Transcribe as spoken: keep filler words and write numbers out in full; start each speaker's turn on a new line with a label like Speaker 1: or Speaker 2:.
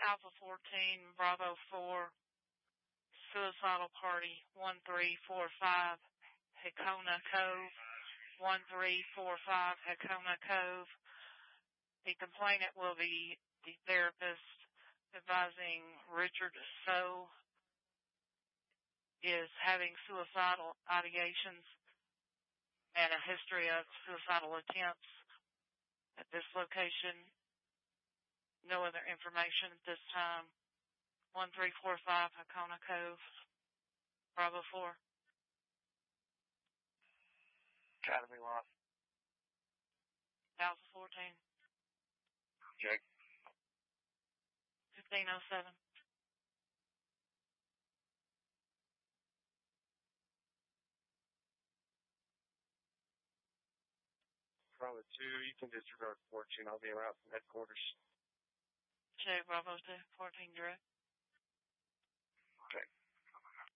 Speaker 1: Alpha fourteen, Bravo four, suicidal party one three four five, Hecona Cove, one three four five, Hecona Cove. The complainant will be the therapist advising Richard So is having suicidal ideations and a history of suicidal attempts at this location. No other information at this time. one three four five, Hecona Cove, Bravo four.
Speaker 2: Academy lost.
Speaker 1: Alpha fourteen.
Speaker 2: Check.
Speaker 1: fifteen oh seven.
Speaker 2: Bravo two, you can disregard fourteen. I'll be around from headquarters.
Speaker 1: Check, Bravo two, fourteen direct.